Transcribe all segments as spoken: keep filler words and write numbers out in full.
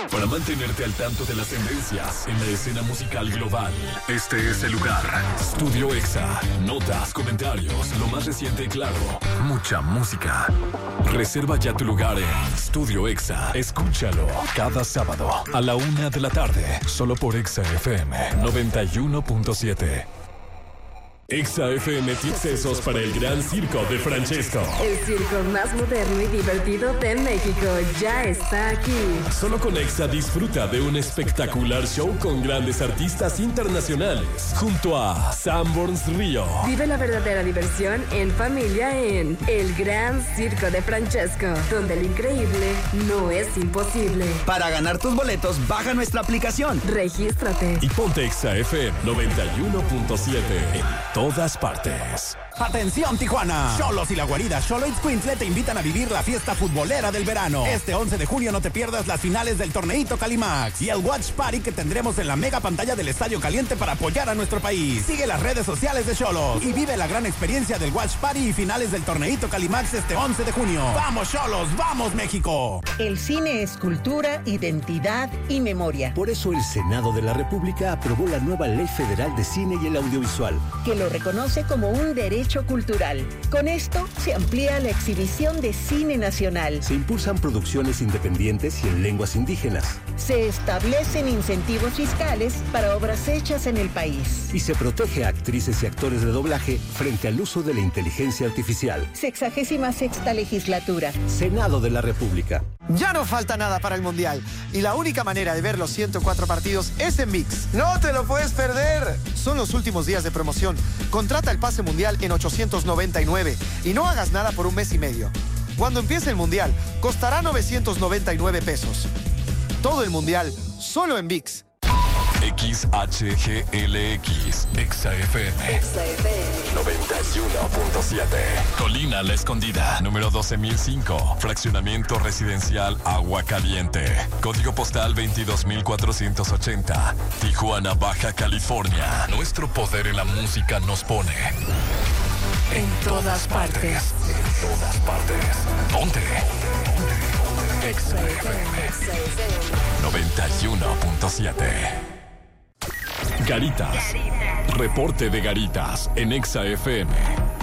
Para mantenerte al tanto de las tendencias en la escena musical global, este es el lugar. Studio Exa. Notas, comentarios, lo más reciente y claro. Mucha música. Reserva ya tu lugar en Studio Exa. Escúchalo cada sábado a la una de la tarde, solo por Exa F M noventa y uno punto siete. Exa F M tiene accesos para el Gran Circo de Francesco. El circo más moderno y divertido de México ya está aquí. Solo con Exa disfruta de un espectacular show con grandes artistas internacionales. Junto a Sanborns Río. Vive la verdadera diversión en familia en El Gran Circo de Francesco, donde lo increíble no es imposible. Para ganar tus boletos, baja nuestra aplicación. Regístrate. Y ponte Exa F M noventa y uno punto siete en todas partes. ¡Atención, Tijuana! Xolos y la guarida Xolo Itzcuintle te invitan a vivir la fiesta futbolera del verano. Este once de junio no te pierdas las finales del torneito Calimax y el Watch Party que tendremos en la mega pantalla del Estadio Caliente para apoyar a nuestro país. Sigue las redes sociales de Xolos y vive la gran experiencia del Watch Party y finales del torneito Calimax este once de junio. ¡Vamos, Xolos! ¡Vamos, México! El cine es cultura, identidad y memoria. Por eso el Senado de la República aprobó la nueva Ley Federal de Cine y el Audiovisual, que lo reconoce como un derecho cultural. Con esto se amplía la exhibición de cine nacional. Se impulsan producciones independientes y en lenguas indígenas. Se establecen incentivos fiscales para obras hechas en el país. Y se protege a actrices y actores de doblaje frente al uso de la inteligencia artificial. Sexagésima sexta legislatura. Senado de la República. Ya no falta nada para el Mundial y la única manera de ver los ciento cuatro partidos es en ViX. ¡No te lo puedes perder! Son los últimos días de promoción. Contrata el pase Mundial en ochocientos noventa y nueve y no hagas nada por un mes y medio. Cuando empiece el Mundial, costará novecientos noventa y nueve pesos. Todo el Mundial, solo en ViX. X H G L X, Exa F M, Exa F M noventa y uno punto siete. Colina La Escondida, número doce mil cinco. Fraccionamiento residencial Agua Caliente. Código postal veintidós mil cuatrocientos ochenta. Tijuana, Baja California. Nuestro poder en la música nos pone en todas partes. En todas partes. Ponte. Exa F M noventa y uno punto siete. Garitas. Reporte de Garitas en Exa F M.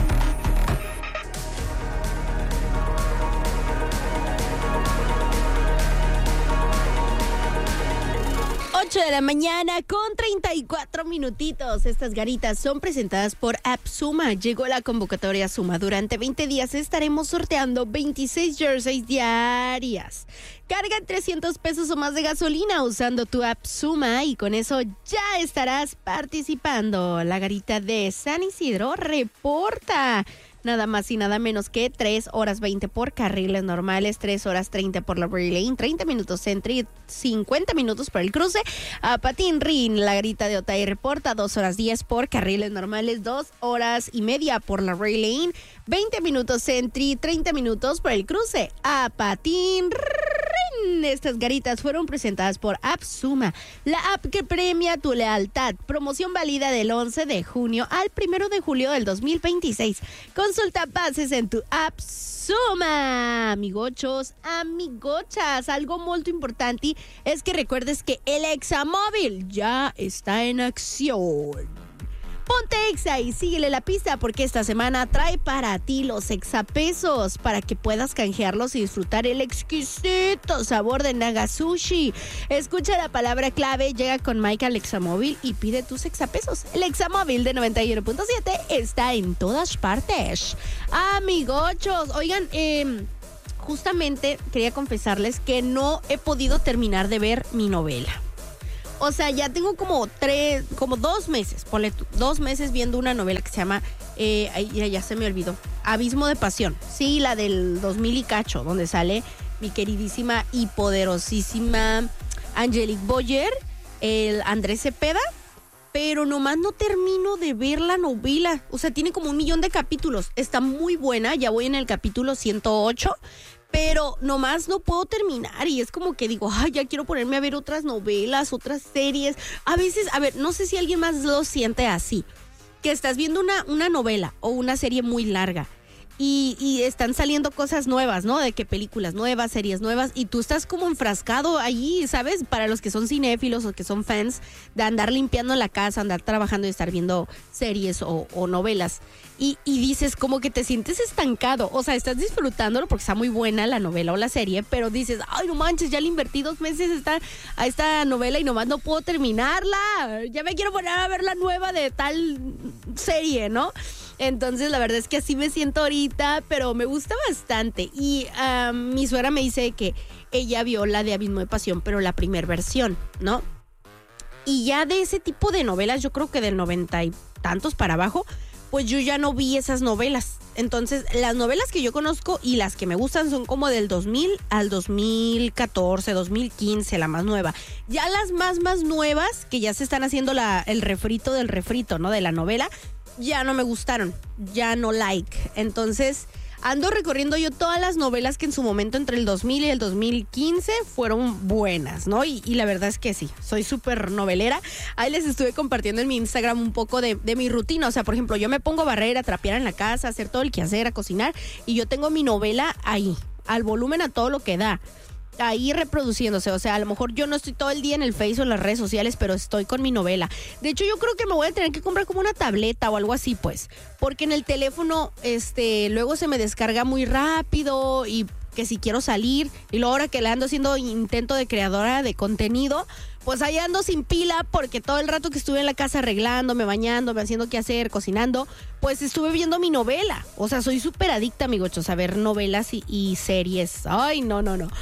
ocho de la mañana con treinta y cuatro minutitos. Estas garitas son presentadas por AppSuma. Llegó la convocatoria Suma. Durante veinte días estaremos sorteando veintiséis jerseys diarias. Carga trescientos pesos o más de gasolina usando tu AppSuma y con eso ya estarás participando. La garita de San Isidro reporta nada más y nada menos que tres horas veinte por carriles normales, tres horas treinta por la Brewery Lane, treinta minutos Centri, cincuenta minutos por el cruce. A Patín Rin, la garita de Otay reporta dos horas diez por carriles normales, dos horas y media por la Brewery Lane, veinte minutos Centri, treinta minutos por el cruce. A Patín Rin. Estas garitas fueron presentadas por AppSuma, la app que premia tu lealtad. Promoción válida del once de junio al primero de julio del dos mil veintiséis. Consulta bases en tu AppSuma. Amigochos, amigochas, algo muy importante es que recuerdes que el Examóvil ya está en acción. Ponte Exa y síguele la pista porque esta semana trae para ti los exapesos para que puedas canjearlos y disfrutar el exquisito sabor de Naga Sushi. Escucha la palabra clave, llega con Mike al Examóvil y pide tus exapesos. El Examóvil de noventa y uno punto siete está en todas partes. Amigochos, oigan, eh, justamente quería confesarles que no he podido terminar de ver mi novela. O sea, ya tengo como tres, como dos meses, ponle tú, dos meses viendo una novela que se llama, eh, ya, ya se me olvidó, Abismo de Pasión. Sí, la del dos mil y cacho, donde sale mi queridísima y poderosísima Angelique Boyer, el Andrés Cepeda, pero nomás no termino de ver la novela. O sea, tiene como un millón de capítulos. Está muy buena, ya voy en el capítulo ciento ocho. Pero nomás no puedo terminar y es como que digo, ay, ya quiero ponerme a ver otras novelas, otras series. A veces, a ver, no sé si alguien más lo siente así, que estás viendo una, una novela o una serie muy larga Y, y están saliendo cosas nuevas, ¿no? De que películas nuevas, series nuevas, y tú estás como enfrascado allí, ¿sabes? Para los que son cinéfilos o que son fans de andar limpiando la casa, andar trabajando y estar viendo series o, o novelas. Y, y dices como que te sientes estancado, o sea, estás disfrutándolo porque está muy buena la novela o la serie, pero dices, ay, no manches, ya le invertí dos meses esta, a esta novela y nomás no puedo terminarla. Ya me quiero poner a ver la nueva de tal serie, ¿no? Entonces, la verdad es que así me siento ahorita, pero me gusta bastante. Y uh, mi suegra me dice que ella vio la de Abismo de Pasión, pero la primer versión, ¿no? Y ya de ese tipo de novelas, yo creo que del noventa y tantos para abajo, pues yo ya no vi esas novelas. Entonces, las novelas que yo conozco y las que me gustan son como del dos mil al dos mil catorce, dos mil quince, la más nueva. Ya las más, más nuevas, que ya se están haciendo la, el refrito del refrito, ¿no? De la novela, ya no me gustaron, ya no like. Entonces, ando recorriendo yo todas las novelas que en su momento entre el dos mil y el dos mil quince fueron buenas, ¿no? Y, y la verdad es que sí, soy súper novelera. Ahí les estuve compartiendo en mi Instagram un poco de, de mi rutina. O sea, por ejemplo, yo me pongo a barrer, a trapear en la casa, a hacer todo el quehacer, a cocinar, y yo tengo mi novela ahí, al volumen, a todo lo que da, ahí reproduciéndose. O sea, a lo mejor yo no estoy todo el día en el Facebook o en las redes sociales, pero estoy con mi novela. De hecho, yo creo que me voy a tener que comprar como una tableta o algo así, pues, porque en el teléfono, este, luego se me descarga muy rápido, y que si quiero salir, y luego ahora que le ando haciendo intento de creadora de contenido, pues ahí ando sin pila, porque todo el rato que estuve en la casa arreglándome, bañándome, haciendo qué hacer, cocinando, pues estuve viendo mi novela. O sea, soy súper adicta, amigochos, a ver novelas y, y series. Ay, no, no, no.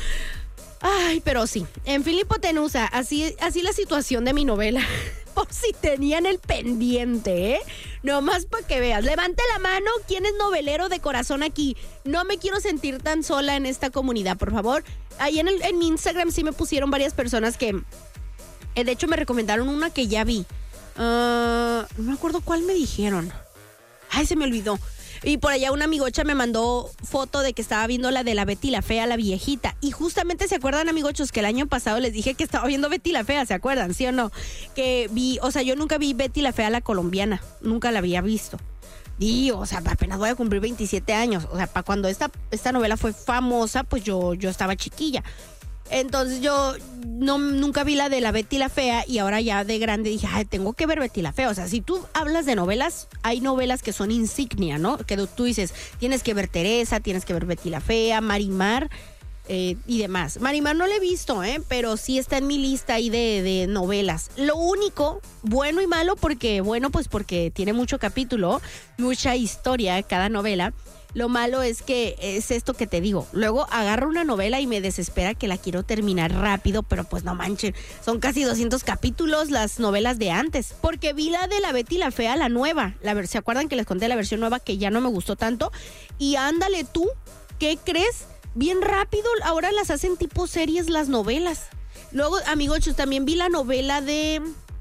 Ay, pero sí, en Filipotenusa, así, así la situación de mi novela, por si tenían el pendiente, ¿eh? Nomás para que veas. Levante la mano, ¿quién es novelero de corazón aquí? No me quiero sentir tan sola en esta comunidad, por favor. Ahí en, el, en mi Instagram sí me pusieron varias personas que, eh, de hecho me recomendaron una que ya vi. Uh, no me acuerdo cuál me dijeron. Ay, se me olvidó. Y por allá una amigocha me mandó foto de que estaba viendo la de la Betty la Fea, la viejita. Y justamente, ¿se acuerdan, amigochos, que el año pasado les dije que estaba viendo Betty la Fea? ¿Se acuerdan? ¿Sí o no? Que vi, o sea, yo nunca vi Betty la Fea, la colombiana. Nunca la había visto. Y, o sea, apenas voy a cumplir veintisiete años. O sea, para cuando esta, esta novela fue famosa, pues yo, yo estaba chiquilla. Entonces yo no, nunca vi la de la Betty la Fea, y ahora ya de grande dije, ay, tengo que ver Betty la Fea. O sea, si tú hablas de novelas, hay novelas que son insignia, ¿no? Que tú dices, tienes que ver Teresa, tienes que ver Betty la Fea, Marimar eh, y demás. Marimar no la he visto, ¿eh? Pero sí está en mi lista ahí de, de novelas. Lo único, bueno y malo, porque, bueno, pues porque tiene mucho capítulo, mucha historia cada novela. Lo malo es que es esto que te digo. Luego agarro una novela y me desespera que la quiero terminar rápido, pero pues no manchen. Son casi doscientos capítulos las novelas de antes. Porque vi la de la Betty la Fea, la nueva. La, ¿se acuerdan que les conté la versión nueva que ya no me gustó tanto? Y ándale tú, ¿qué crees? Bien rápido, ahora las hacen tipo series las novelas. Luego, amigos, también vi la novela de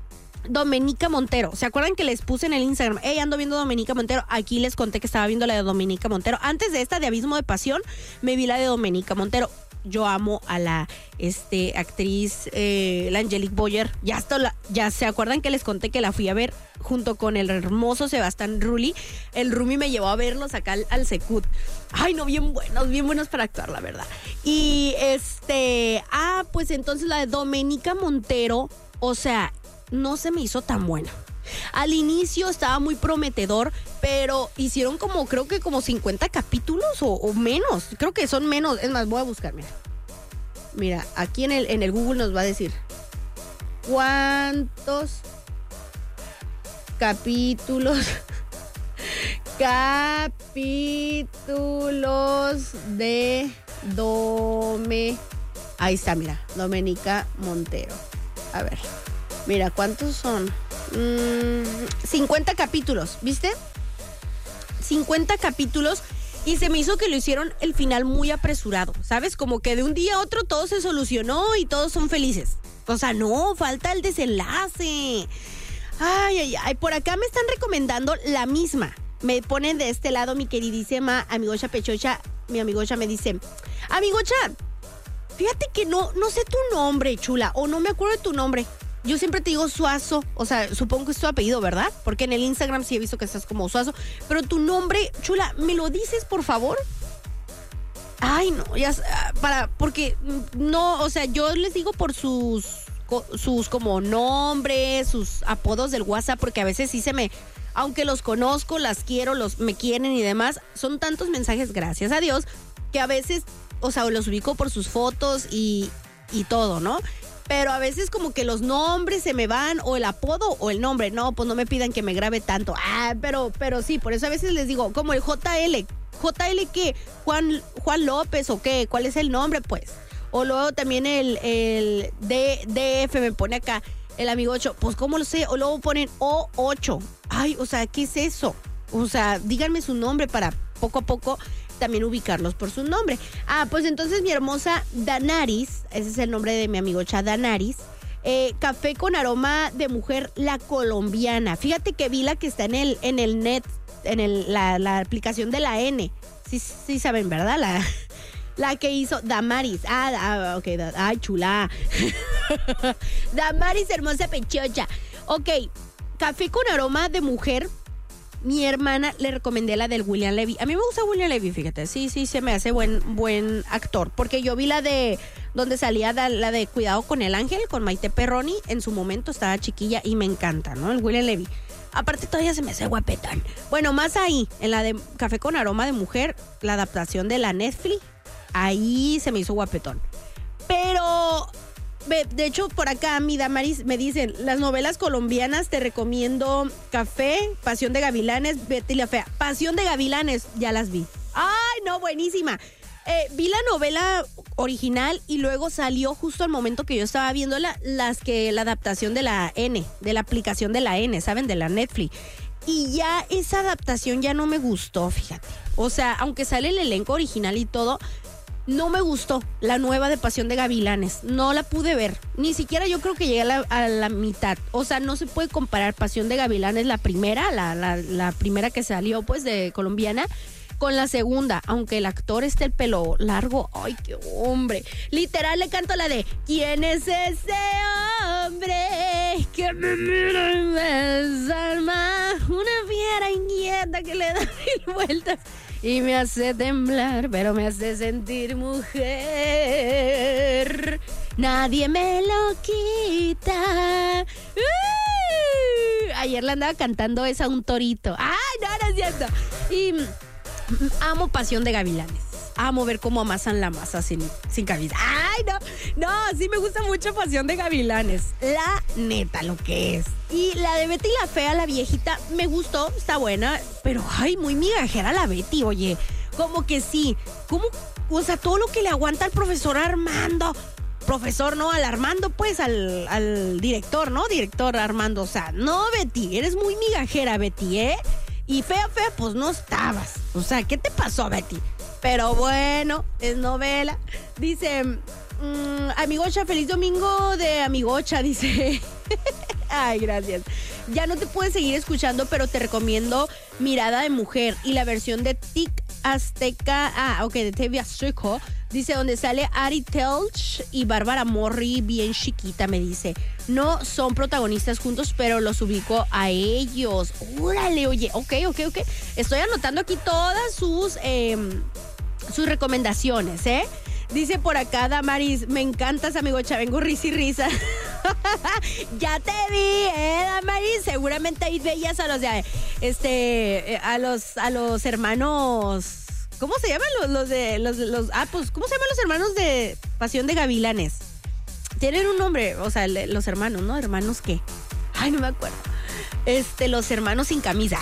Domenica Montero. ¿Se acuerdan que les puse en el Instagram? Hey, ando viendo Domenica Montero. Aquí les conté que estaba viendo la de Domenica Montero. Antes de esta de Abismo de Pasión, me vi la de Domenica Montero. Yo amo a la este, actriz, eh, la Angelique Boyer. Ya, hasta la, ya se acuerdan que les conté que la fui a ver junto con el hermoso Sebastián Rulli. El Rumi me llevó a verlos acá al, al Secut. Ay, no, bien buenos, bien buenos para actuar, la verdad. Y este, ah, pues entonces la de Domenica Montero, o sea, no se me hizo tan buena. Al inicio estaba muy prometedor, pero hicieron como, creo que como cincuenta capítulos o, o menos. Creo que son menos. Es más, voy a buscar, mira. Mira, aquí en el, en el Google nos va a decir cuántos capítulos capítulos de Dome. Ahí está, mira, Domenica Montero. A ver. Mira, ¿cuántos son? Mm, cincuenta capítulos, ¿viste? cincuenta capítulos, y se me hizo que lo hicieron el final muy apresurado, ¿sabes? Como que de un día a otro todo se solucionó y todos son felices. O sea, no, falta el desenlace. Ay, ay, ay, por acá me están recomendando la misma. Me ponen de este lado mi queridísima amigocha Pechocha. Mi amigocha me dice, amigocha, fíjate que no, no sé tu nombre, chula, o no me acuerdo de tu nombre. yo siempre te digo Suazo, o sea, supongo que es tu apellido, ¿verdad? Porque en el Instagram sí he visto que estás como Suazo, pero tu nombre, chula, ¿me lo dices, por favor? Ay, no, ya, para, porque no, o sea, yo les digo por sus, sus como nombres, sus apodos del WhatsApp, porque a veces sí se me, aunque los conozco, las quiero, los me quieren y demás, son tantos mensajes, gracias a Dios, que a veces, o sea, los ubico por sus fotos y, y todo, ¿no? Pero a veces como que los nombres se me van, o el apodo o el nombre. No, pues no me pidan que me grabe tanto. Ah, pero, pero sí, por eso a veces les digo, como el J L. ¿J L qué? ¿Juan, Juan López o qué? ¿Cuál es el nombre? Pues. O luego también el, el D, D F me pone acá, el amigo ocho. Pues, ¿cómo lo sé? O luego ponen O ocho. Ay, o sea, ¿qué es eso? O sea, díganme su nombre para poco a poco también ubicarlos por su nombre. Ah, pues entonces mi hermosa Danaris, ese es el nombre de mi amigo Cha, Danaris, eh, café con aroma de mujer, la colombiana. Fíjate que vi la que está en el, en el net, en el, la, la aplicación de la N. Sí, sí saben, ¿verdad? La, la que hizo Damaris. Ah, ah ok, da, ay, chula. Damaris, hermosa pechocha. Ok, café con aroma de mujer. Mi hermana le recomendé la del William Levy. A mí me gusta William Levy, fíjate. Sí, sí, se me hace buen, buen actor. Porque yo vi la de donde salía da, la de Cuidado con el Ángel, con Maite Perroni. En su momento estaba chiquilla y me encanta, ¿no? El William Levy. Aparte todavía se me hace guapetón. Bueno, más ahí, en la de Café con Aroma de Mujer, la adaptación de la Netflix, ahí se me hizo guapetón. Pero, de hecho, por acá, mi Damaris, me dicen, las novelas colombianas, te recomiendo Café, Pasión de Gavilanes, Betty la Fea. Pasión de Gavilanes, ya las vi. ¡Ay, no, buenísima! Eh, vi la novela original y luego salió justo al momento que yo estaba viendo la, las que, la adaptación de la N, de la aplicación de la N, ¿saben? De la Netflix. Y ya esa adaptación ya no me gustó, fíjate. O sea, aunque sale el elenco original y todo, no me gustó la nueva de Pasión de Gavilanes. No la pude ver. Ni siquiera yo creo que llegué a la, a la mitad. O sea, no se puede comparar Pasión de Gavilanes, la primera, la, la, la primera que salió, pues, de colombiana, con la segunda, aunque el actor esté el pelo largo. Ay, qué hombre. Literal le canto la de ¿quién es ese hombre que me mira y me desarma? Una fiera inquieta que le da mil vueltas y me hace temblar, pero me hace sentir mujer. Nadie me lo quita. ¡Uh! Ayer le andaba cantando esa a un torito. ¡Ay, no, no es cierto! Y amo Pasión de Gavilanes. Amo ver cómo amasan la masa sin, sin cabeza. ¡Ay, no! No, sí me gusta mucho Pasión de Gavilanes. La neta, lo que es. Y la de Betty la Fea, la viejita, me gustó, está buena. Pero, ay, muy migajera la Betty, oye. Como que sí. ¿Cómo? O sea, todo lo que le aguanta al profesor Armando. Profesor, no, al Armando, pues, al, al director, ¿no? Director Armando. O sea, no, Betty, eres muy migajera, Betty, ¿eh? Y fea, fea, pues no estabas. O sea, ¿qué te pasó, Betty? Pero bueno, es novela. Dice, mmm, Amigocha, feliz domingo de Amigocha, dice. Ay, gracias. Ya no te puedes seguir escuchando, pero te recomiendo Mirada de Mujer y la versión de Tic Azteca, ah, ok, de T V Azteca. Dice, donde sale Ari Telch y Bárbara Morri, bien chiquita, me dice. No son protagonistas juntos, pero los ubico a ellos. ¡Órale, oye! Ok, ok, ok. Estoy anotando aquí todas sus, eh, sus recomendaciones, ¿eh? Dice por acá Damaris, me encantas, amigocha, vengo risa y risa. Ya te vi, eh, Damaris. Seguramente ahí veías a los de, este, a los, a los hermanos... ¿Cómo se llaman los, los de los, los ah pues cómo se llaman los hermanos de Pasión de Gavilanes? Tienen un nombre, o sea, los hermanos, ¿no? ¿Hermanos qué? Ay, no me acuerdo. Este, los hermanos sin camisa.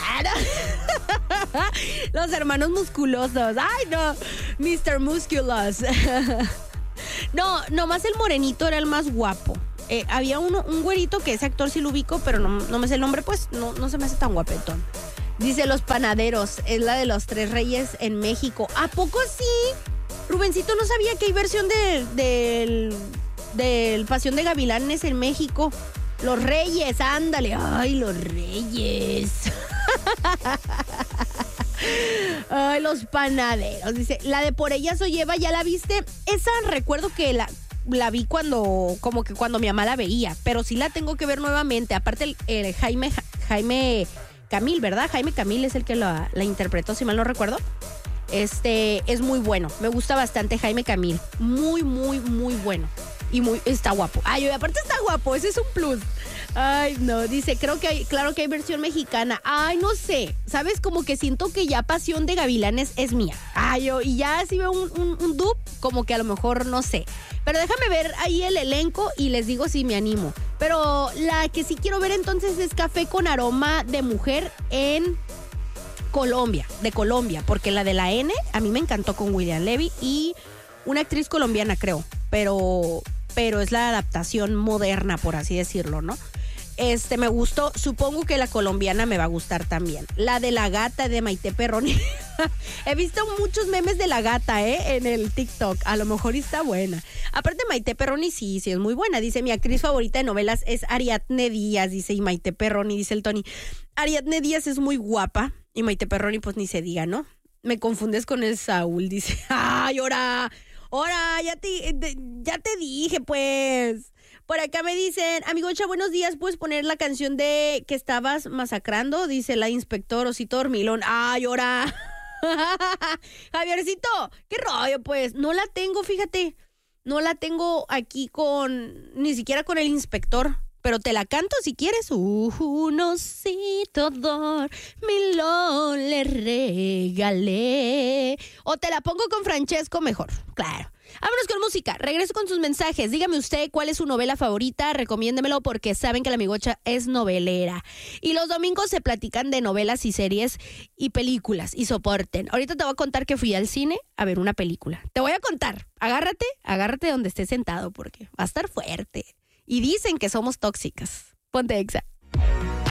Los hermanos musculosos. Ay, no. mister Musculous. No, nomás el morenito era el más guapo. Eh, había uno, un güerito que ese actor sí lo ubico, pero no, no me sé el nombre, pues no, no se me hace tan guapetón. Dice Los Panaderos, es la de los Tres Reyes en México. ¿A poco sí? Rubencito no sabía que hay versión de, de, del Pasión de Gavilanes en México. Los Reyes, ándale. Ay, los Reyes. Ay, Los Panaderos. Dice, la de Por Ellas o Lleva, ¿ya la viste? Esa recuerdo que la, la vi cuando, como que cuando mi mamá la veía, pero sí la tengo que ver nuevamente. Aparte el, el Jaime, Jaime Camil, ¿verdad? Jaime Camil es el que la, la interpretó, si mal no recuerdo. Este, es muy bueno, me gusta bastante Jaime Camil, muy, muy, muy bueno. Y muy, está guapo. Ay, aparte está guapo, ese es un plus. Ay, no, dice, creo que hay, claro que hay versión mexicana. Ay, no sé, ¿sabes? Como que siento que ya Pasión de Gavilanes es mía. Ay, yo, y ya si veo un, un, un dub, como que a lo mejor no sé. Pero déjame ver ahí el elenco y les digo si me animo. Pero la que sí quiero ver entonces es Café con Aroma de Mujer en Colombia, de Colombia, porque la de la N a mí me encantó con William Levy y una actriz colombiana, creo, pero, pero es la adaptación moderna, por así decirlo, ¿no? Este, me gustó, supongo que la colombiana me va a gustar también. La de la gata de Maite Perroni. He visto muchos memes de la gata, ¿eh? En el TikTok, a lo mejor está buena. Aparte Maite Perroni sí, sí es muy buena. Dice, mi actriz favorita de novelas es Ariadne Díaz, dice, y Maite Perroni, dice el Tony. Ariadne Díaz es muy guapa y Maite Perroni pues ni se diga, ¿no? Me confundes con el Saúl, dice. ¡Ay, ahora! ¡Ahora! Ya te, ya te dije, pues. Por acá me dicen, amigocha, buenos días, ¿puedes poner la canción de que estabas masacrando? Dice la inspector Osito Dormilón. ¡Ay, ahora! Javiercito, ¿qué rollo, pues? No la tengo, fíjate. No la tengo aquí con, ni siquiera con el inspector. Pero te la canto si quieres. Un osito dormilón le regalé. O te la pongo con Francesco mejor, claro. Vámonos con música, regreso con sus mensajes. Dígame usted cuál es su novela favorita, recomiéndemelo porque saben que la amigocha es novelera. Y los domingos se platican de novelas y series y películas y soporten. Ahorita te voy a contar que fui al cine a ver una película. Te voy a contar, agárrate, agárrate donde estés sentado porque va a estar fuerte. Y dicen que somos tóxicas. Ponte Exa.